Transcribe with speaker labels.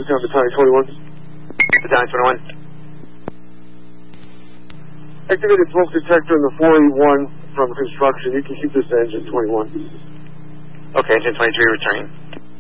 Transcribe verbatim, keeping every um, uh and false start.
Speaker 1: down Battalion twenty-one.
Speaker 2: Battalion twenty-one.
Speaker 1: Activated smoke detector in the four eighty-one from construction. You can keep this engine twenty-one.
Speaker 2: Okay, engine twenty-three returning.